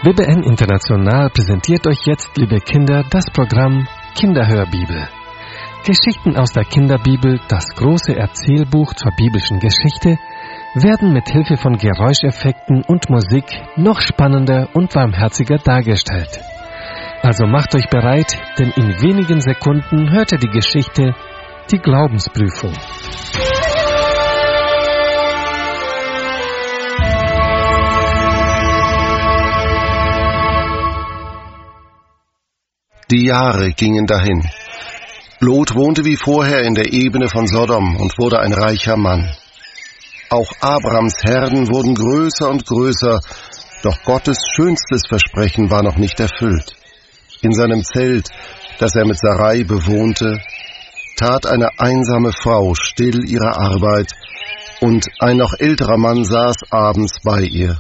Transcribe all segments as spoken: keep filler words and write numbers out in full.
W B N International präsentiert euch jetzt, liebe Kinder, das Programm Kinderhörbibel. Geschichten aus der Kinderbibel, das große Erzählbuch zur biblischen Geschichte, werden mit Hilfe von Geräuscheffekten und Musik noch spannender und warmherziger dargestellt. Also macht euch bereit, denn in wenigen Sekunden hört ihr die Geschichte Die Glaubensprüfung. Die Jahre gingen dahin. Lot wohnte wie vorher in der Ebene von Sodom und wurde ein reicher Mann. Auch Abrams Herden wurden größer und größer, doch Gottes schönstes Versprechen war noch nicht erfüllt. In seinem Zelt, das er mit Sarai bewohnte, tat eine einsame Frau still ihre Arbeit, und ein noch älterer Mann saß abends bei ihr.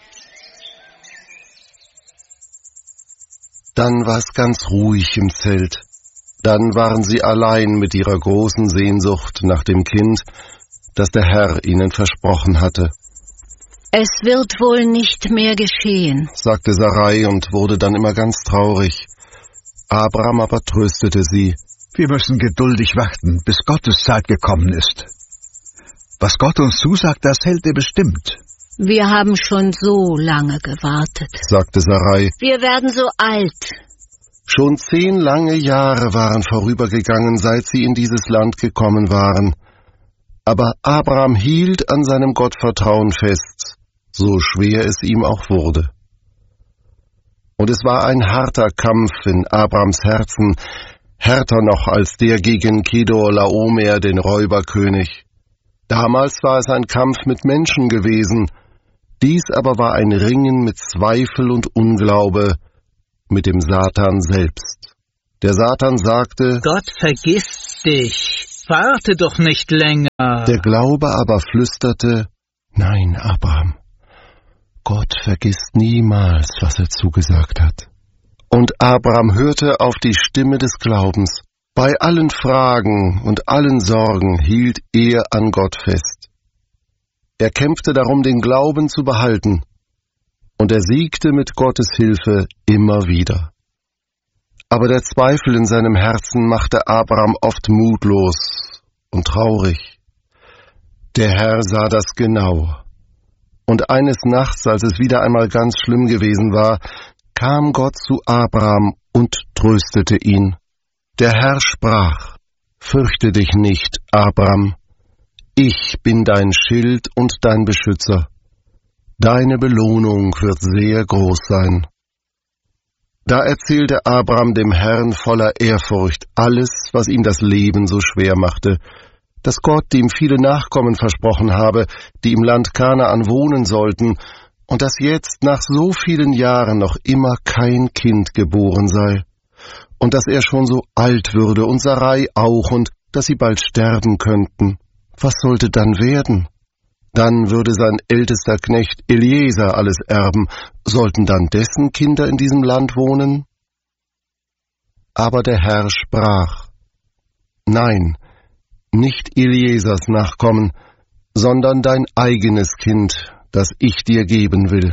Dann war es ganz ruhig im Zelt. Dann waren sie allein mit ihrer großen Sehnsucht nach dem Kind, das der Herr ihnen versprochen hatte. Es wird wohl nicht mehr geschehen, sagte Sarai und wurde dann immer ganz traurig. Abram aber tröstete sie. Wir müssen geduldig warten, bis Gottes Zeit gekommen ist. Was Gott uns zusagt, das hält er bestimmt. Wir haben schon so lange gewartet, sagte Sarai. Wir werden so alt. Schon zehn lange Jahre waren vorübergegangen, seit sie in dieses Land gekommen waren. Aber Abram hielt an seinem Gottvertrauen fest, so schwer es ihm auch wurde. Und es war ein harter Kampf in Abrams Herzen, härter noch als der gegen Kedorlaomer, den Räuberkönig. Damals war es ein Kampf mit Menschen gewesen, dies aber war ein Ringen mit Zweifel und Unglaube, mit dem Satan selbst. Der Satan sagte, Gott vergisst dich, warte doch nicht länger. Der Glaube aber flüsterte, nein, Abraham, Gott vergisst niemals, was er zugesagt hat. Und Abraham hörte auf die Stimme des Glaubens. Bei allen Fragen und allen Sorgen hielt er an Gott fest. Er kämpfte darum, den Glauben zu behalten, und er siegte mit Gottes Hilfe immer wieder. Aber der Zweifel in seinem Herzen machte Abraham oft mutlos und traurig. Der Herr sah das genau, und eines Nachts, als es wieder einmal ganz schlimm gewesen war, kam Gott zu Abraham und tröstete ihn. Der Herr sprach, fürchte dich nicht, Abraham, ich bin dein Schild und dein Beschützer. Deine Belohnung wird sehr groß sein. Da erzählte Abraham dem Herrn voller Ehrfurcht alles, was ihm das Leben so schwer machte, dass Gott ihm viele Nachkommen versprochen habe, die im Land Kanaan wohnen sollten, und dass jetzt nach so vielen Jahren noch immer kein Kind geboren sei, und dass er schon so alt würde und Sarai auch, und dass sie bald sterben könnten. Was sollte dann werden? Dann würde sein ältester Knecht Eliezer alles erben. Sollten dann dessen Kinder in diesem Land wohnen? Aber der Herr sprach, nein, nicht Eliezers Nachkommen, sondern dein eigenes Kind, das ich dir geben will.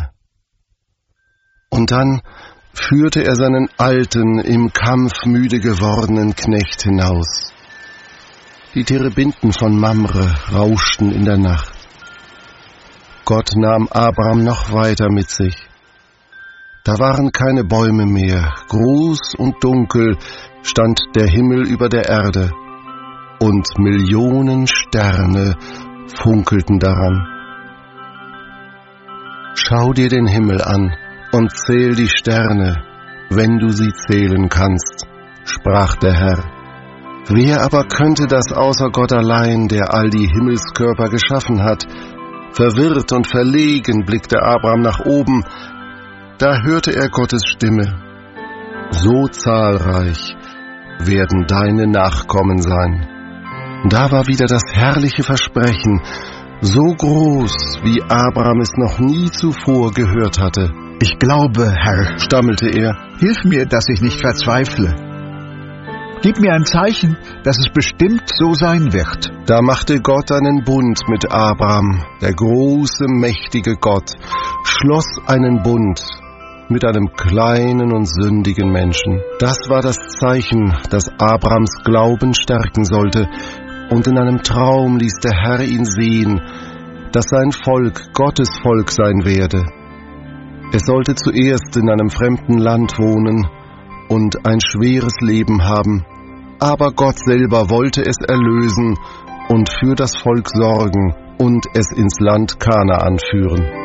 Und dann führte er seinen alten, im Kampf müde gewordenen Knecht hinaus. Die Terebinten von Mamre rauschten in der Nacht. Gott nahm Abraham noch weiter mit sich. Da waren keine Bäume mehr, groß und dunkel stand der Himmel über der Erde, und Millionen Sterne funkelten daran. Schau dir den Himmel an und zähl die Sterne, wenn du sie zählen kannst, sprach der Herr. Wer aber könnte das außer Gott allein, der all die Himmelskörper geschaffen hat? Verwirrt und verlegen blickte Abraham nach oben, da hörte er Gottes Stimme. So zahlreich werden deine Nachkommen sein. Da war wieder das herrliche Versprechen, so groß, wie Abraham es noch nie zuvor gehört hatte. Ich glaube, Herr, stammelte er, hilf mir, dass ich nicht verzweifle. Gib mir ein Zeichen, dass es bestimmt so sein wird. Da machte Gott einen Bund mit Abraham, der große, mächtige Gott, schloss einen Bund, mit einem kleinen und sündigen Menschen. Das war das Zeichen, das Abrahams Glauben stärken sollte, und in einem Traum ließ der Herr ihn sehen, dass sein Volk Gottes Volk sein werde. Es sollte zuerst in einem fremden Land wohnen und ein schweres Leben haben, aber Gott selber wollte es erlösen und für das Volk sorgen und es ins Land Kanaan führen.